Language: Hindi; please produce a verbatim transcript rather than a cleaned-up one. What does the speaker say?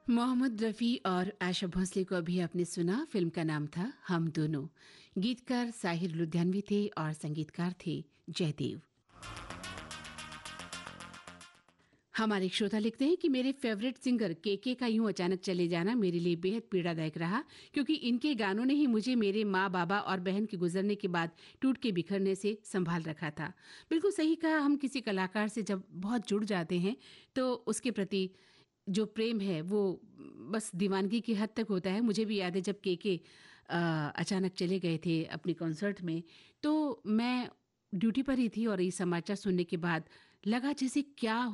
मोहम्मद रफ़ी और आशा भोसले को अभी आपने सुना। फिल्म का नाम था हम दोनों। गीतकार साहिर लुधियानवी थे और संगीतकार थे जयदेव। हमारे एक श्रोता लिखते हैं कि मेरे फेवरेट सिंगर केके का यूं अचानक चले जाना मेरे लिए बेहद पीड़ादायक रहा, क्योंकि इनके गानों ने ही मुझे मेरे माँ बाबा और बहन के गुजरने के बाद टूट के बिखरने से संभाल रखा था। बिल्कुल सही कहा। हम किसी कलाकार से जब बहुत जुड़ जाते हैं तो उसके प्रति जो प्रेम है वो बस दीवानगी की हद तक होता है। मुझे भी याद है जब केके अचानक चले गए थे अपने कॉन्सर्ट में, तो मैं ड्यूटी पर ही थी और ये समाचार सुनने के बाद लगा जैसे क्या